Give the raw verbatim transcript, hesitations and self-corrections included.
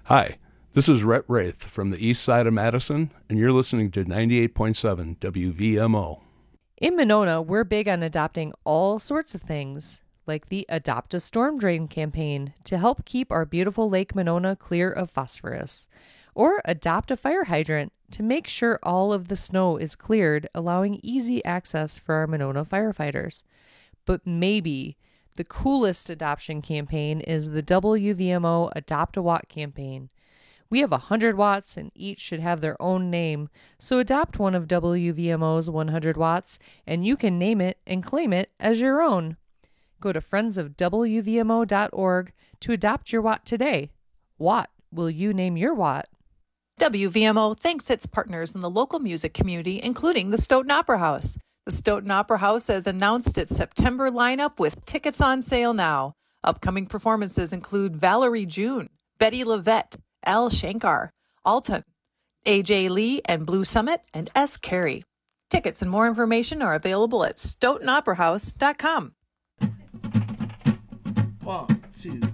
Hi, this is Rhett Wraith from the east side of Madison, and you're listening to ninety-eight point seven W V M O. In Monona, we're big on adopting all sorts of things, like the Adopt a Storm Drain campaign to help keep our beautiful Lake Monona clear of phosphorus, or adopt a fire hydrant to make sure all of the snow is cleared, allowing easy access for our Monona firefighters. But maybe the coolest adoption campaign is the W V M O Adopt a Watt campaign. We have one hundred watts and each should have their own name, so adopt one of W V M O's one hundred watts and you can name it and claim it as your own. Go to friends of W V M O dot org to adopt your watt today. What will you name your watt? W V M O thanks its partners in the local music community, including the Stoughton Opera House. The Stoughton Opera House has announced its September lineup with tickets on sale now. Upcoming performances include Valerie June, Betty Lavette, Al Shankar, Alton, A J Lee and Blue Summit, and S. Carey. Tickets and more information are available at stoughton opera house dot com. One, two,